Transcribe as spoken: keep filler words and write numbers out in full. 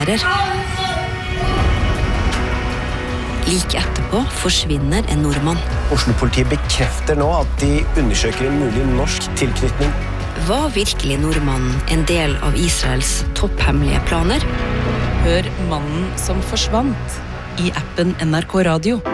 Like etterpå forsvinner en nordmann. Oslo-politiet bekrefter nå at de undersøker en mulig norsk tilknytning. Var virkelig nordmannen en del av Israels topphemmelige planer? Hør Mannen som forsvant i appen N R K Radio.